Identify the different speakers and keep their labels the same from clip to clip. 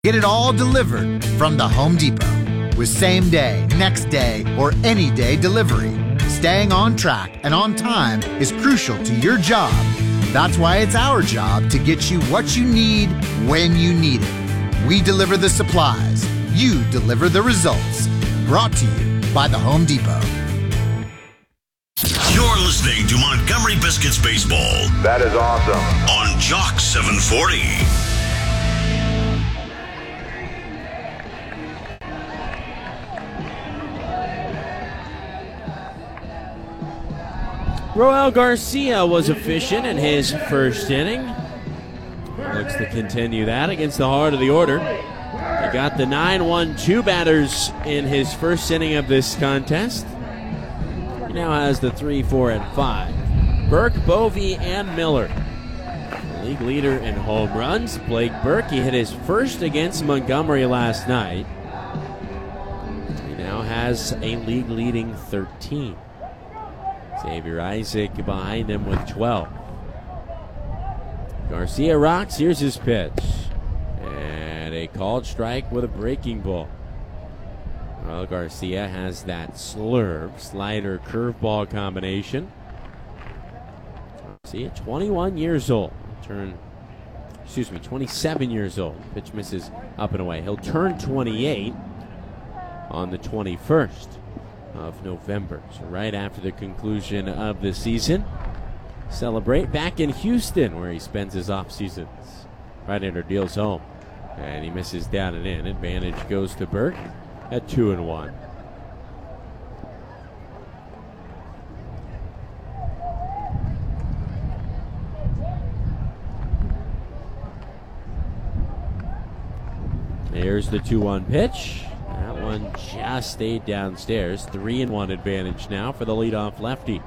Speaker 1: Get it all delivered from the Home Depot with same day, next day, or any day delivery. Staying on track and on time is crucial to your job. That's why it's our job to get you what you need when you need it. We deliver the supplies. You deliver the results. Brought to you by the Home Depot.
Speaker 2: You're listening to Montgomery Biscuits Baseball.
Speaker 3: That is awesome.
Speaker 2: On Jock 740.
Speaker 4: Roel Garcia was efficient in his first inning. Looks to continue that against the heart of the order. He got the 9-1-2 batters in his first inning of this contest. He now has the 3, 4, and 5. Burke, Bovee, and Miller. The league leader in home runs. Blake Burke, he hit his first against Montgomery last night. He now has a league-leading 13. Xavier Isaac behind him with 12. Garcia rocks. Here's his pitch. And a called strike with a breaking ball. Well, Garcia has that slurve, slider, curveball combination. Garcia, 21 years old. 27 years old. Pitch misses up and away. He'll turn 28 on the 21st. Of November, so right after the conclusion of the season. Celebrate back in Houston, where he spends his off seasons. Right-hander deals home, and he misses down and in. Advantage goes to Burke at 2-1. There's the 2-1 pitch. That one just stayed downstairs. 3-1 advantage now for the leadoff lefty.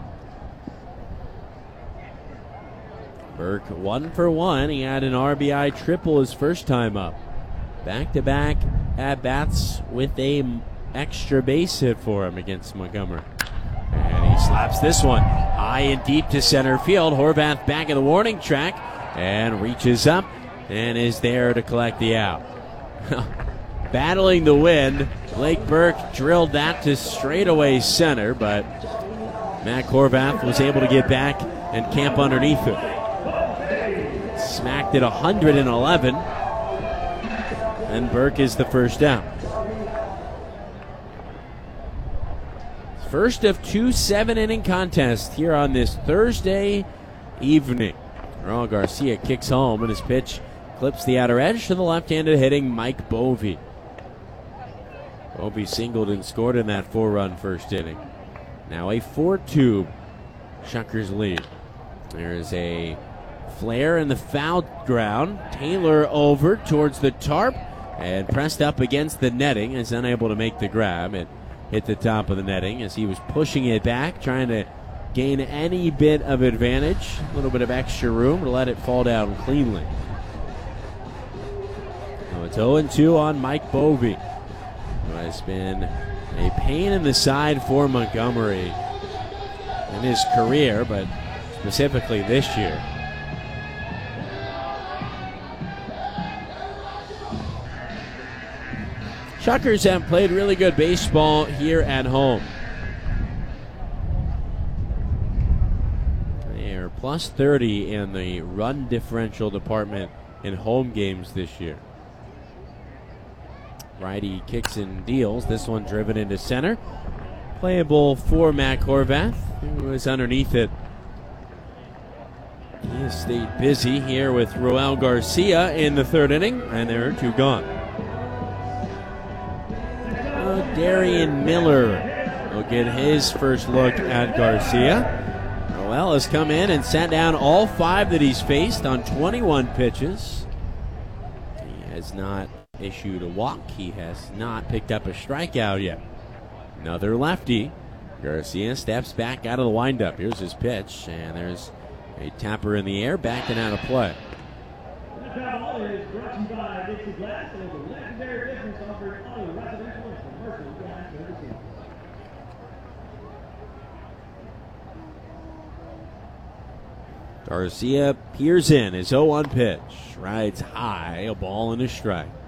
Speaker 4: Burke 1 for 1. He had an RBI triple his first time up. Back-to-back at-bats with a extra base hit for him against Montgomery. And he slaps this one high and deep to center field. Horvath back of the warning track and reaches up and is there to collect the out. Battling the wind, Blake Burke drilled that to straightaway center, but Matt Horvath was able to get back and camp underneath it. Smacked it 111, and Burke is the first down. First of 2 7-inning contests here on this Thursday evening. Roel Garcia kicks home, and his pitch clips the outer edge to the left-handed hitting Mike Bovee. Bovee singled and scored in that 4-run first inning. Now a 4-2 Shuckers lead. There's a flare in the foul ground. Taylor over towards the tarp and pressed up against the netting. Is unable to make the grab. It hit the top of the netting as he was pushing it back, trying to gain any bit of advantage. A little bit of extra room to let it fall down cleanly. So it's 0-2 on Mike Bovee, who has been a pain in the side for Montgomery in his career, but specifically this year. Shuckers have played really good baseball here at home. They are plus 30 in the run differential department in home games this year. Righty kicks and deals. This one driven into center. Playable for Matt Horvath, who is underneath it. He has stayed busy here with Roel Garcia in the third inning, and there are 2 gone. Darian Miller will get his first look at Garcia. Roel has come in and sat down all 5 that he's faced on 21 pitches. He has not issued a walk. He has not picked up a strikeout yet. Another lefty. Garcia steps back out of the windup. Here's his pitch, and there's a tapper in the air, backed and out of play. Garcia peers in. His 0-1 pitch. Rides high, a ball and a strike.